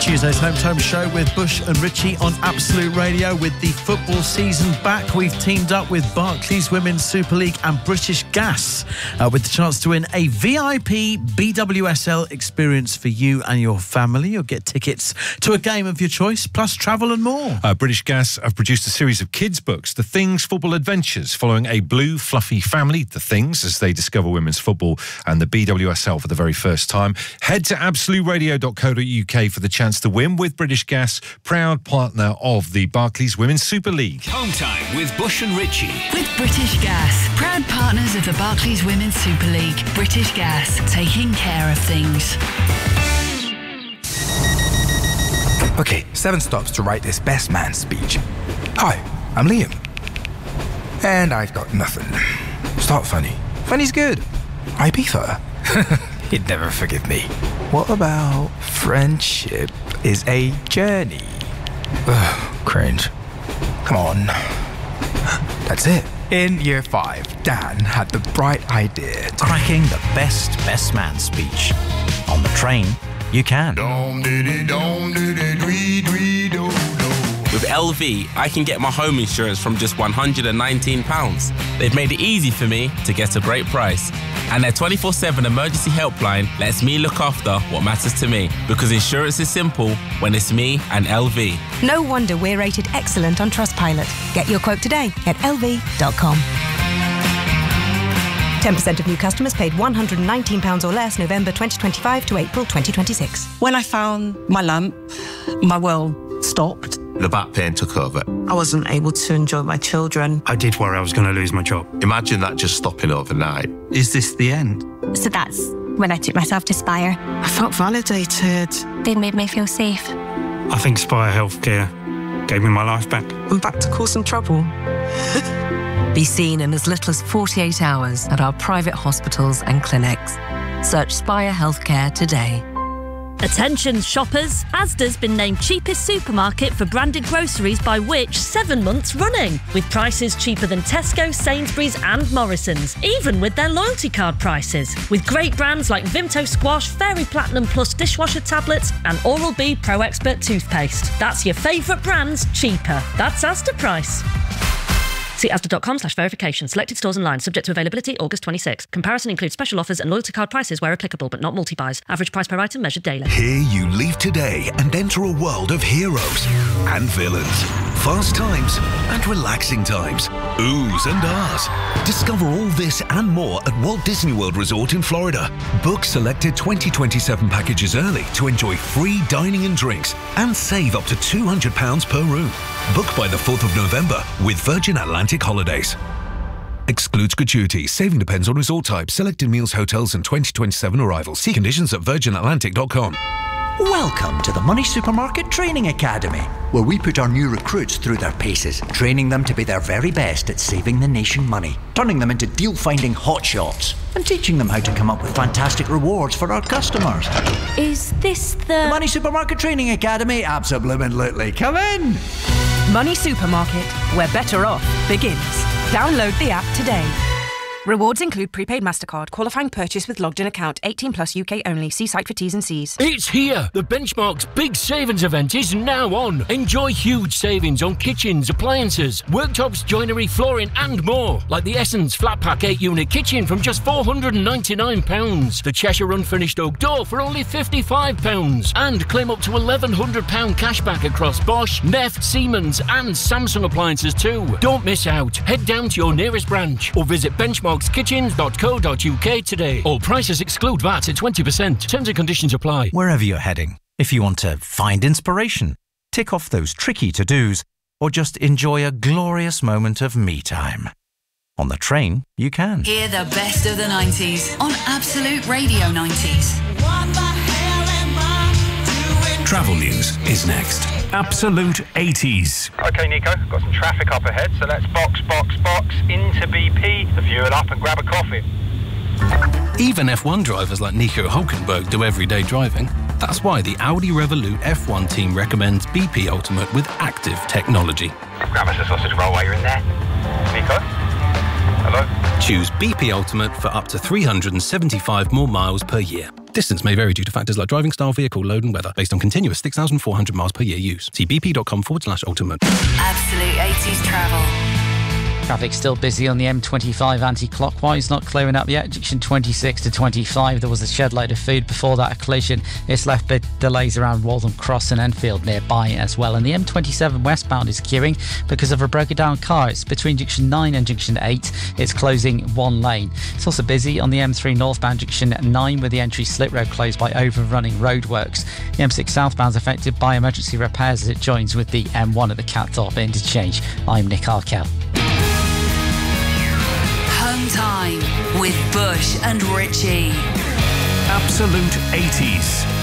Tuesday's Home Show with Bush and Richie on Absolute Radio. With the football season back, we've teamed up with Barclays Women's Super League and British Gas with the chance to win a VIP BWSL experience for you and your family. You'll get tickets to a game of your choice, plus travel and more. British Gas have produced a series of kids' books, The Things Football Adventures, following a blue, fluffy family, The Things, as they discover women's football and the BWSL for the very first time. Head to absoluteradio.co.uk for the chance to win with British Gas, proud partner of the Barclays Women's Super League. Home time with Bush and Richie. With British Gas, proud partners of the Barclays Women's Super League. British Gas, taking care of things. Okay, 7 stops to write this best man speech. Hi, I'm Liam. And I've got nothing. Start funny. Funny's good. Ibiza. He'd never forgive me. What about friendship is a journey? Ugh, cringe. Come on. That's it. In year 5, Dan had the bright idea to... cracking the best man speech. On the train, you can. With LV, I can get my home insurance from just £119. They've made it easy for me to get a great price. And their 24/7 emergency helpline lets me look after what matters to me. Because insurance is simple when it's me and LV. No wonder we're rated excellent on Trustpilot. Get your quote today at lv.com. 10% of new customers paid £119 or less November 2025 to April 2026. When I found my lamp, my world stopped. The back pain took over. I wasn't able to enjoy my children. I did worry I was going to lose my job. Imagine that just stopping overnight. Is this the end? So that's when I took myself to Spire. I felt validated. They made me feel safe. I think Spire Healthcare gave me my life back. I'm back to causing trouble. Be seen in as little as 48 hours at our private hospitals and clinics. Search Spire Healthcare today. Attention shoppers, Asda's been named cheapest supermarket for branded groceries by Which 7 months running, with prices cheaper than Tesco, Sainsbury's and Morrison's, even with their loyalty card prices. With great brands like Vimto Squash, Fairy Platinum Plus dishwasher tablets and Oral-B Pro Expert toothpaste. That's your favourite brands cheaper. That's Asda price. See asda.com/verification. Selected stores and lines subject to availability August 26. Comparison includes special offers and loyalty card prices where applicable, but not multi-buys. Average price per item measured daily. Here you leave today and enter a world of heroes and villains, fast times and relaxing times, oohs and ahs. Discover all this and more at Walt Disney World Resort in Florida. Book selected 2027 packages early to enjoy free dining and drinks and save up to £200 per room. Book by the 4th of November with Virgin Atlantic Holidays. Excludes gratuities. Saving depends on resort type, selected meals, hotels and 2027 arrivals. See conditions at virginatlantic.com. Welcome to the Money Supermarket Training Academy, where we put our new recruits through their paces, training them to be their very best at saving the nation money, turning them into deal-finding hotshots, and teaching them how to come up with fantastic rewards for our customers. Is this the Money Supermarket Training Academy? Absolutely. Come in! Money Supermarket, where better off begins. Download the app today. Rewards include prepaid MasterCard, qualifying purchase with logged-in account, 18 plus UK only. See site for T's and C's. It's here! The Benchmark's Big Savings event is now on. Enjoy huge savings on kitchens, appliances, worktops, joinery, flooring and more. Like the Essence Flat Pack 8-unit kitchen from just £499. The Cheshire Unfinished Oak door for only £55. And claim up to £1,100 cashback across Bosch, Neff, Siemens and Samsung appliances too. Don't miss out. Head down to your nearest branch or visit benchmarkskitchens.co.uk today. All prices exclude VAT at 20%. Terms and conditions apply. Wherever you're heading, if you want to find inspiration, tick off those tricky to-dos, or just enjoy a glorious moment of me time. On the train, you can. Hear the best of the 90s on Absolute Radio 90s. Travel news is next. Absolute 80s. OK, Nico, got some traffic up ahead, so let's box into BP to fuel up and grab a coffee. Even F1 drivers like Nico Hülkenberg do everyday driving. That's why the Audi Revolut F1 team recommends BP Ultimate with active technology. Grab us a sausage roll while you're in there. Nico? Hello? Choose BP Ultimate for up to 375 more miles per year. Distance may vary due to factors like driving style, vehicle load and weather, based on continuous 6,400 miles per year use. See bp.com/ultimate. Absolute 80s travel. Traffic still busy on the M25 anti-clockwise, not clearing up yet. Junction 26 to 25, there was a shed load of food before that, a collision. It's left bit delays around Waltham Cross and Enfield nearby as well. And the M27 westbound is queuing because of a broken down car. It's between Junction 9 and Junction 8. It's closing one lane. It's also busy on the M3 northbound Junction 9 with the entry slip road closed by overrunning roadworks. The M6 southbound is affected by emergency repairs as it joins with the M1 at the Catthorpe interchange. I'm Nick Arkell. Home time with Bush and Richie. Absolute 80s.